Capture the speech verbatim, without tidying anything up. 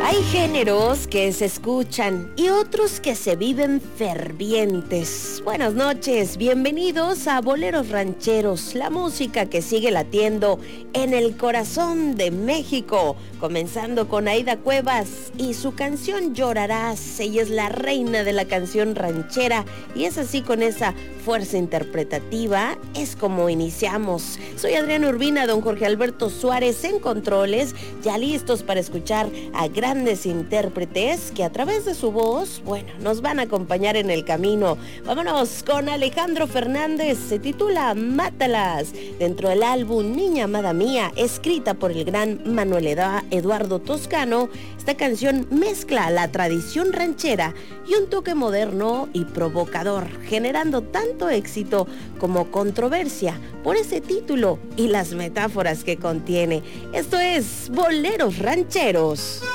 Hay géneros que se escuchan y otros que se viven fervientes. Buenas noches, bienvenidos a Boleros Rancheros, la música que sigue latiendo en el corazón de México. Comenzando con Aida Cuevas y su canción Llorarás. Ella es la reina de la canción ranchera y es así, con esa fuerza interpretativa, es como iniciamos. Soy Adriana Urbina, don Jorge Alberto Suárez en controles, ya listos para escuchar a grandes intérpretes que a través de su voz, bueno, nos van a acompañar en el camino. Vámonos con Alejandro Fernández, se titula Mátalas, dentro del álbum Niña Amada Mía, escrita por el gran Manuel Eduardo Toscano. Esta canción mezcla la tradición ranchera y un toque moderno y provocador, generando tanto éxito como controversia por ese título y las metáforas que contiene. Esto es Boleros Rancheros.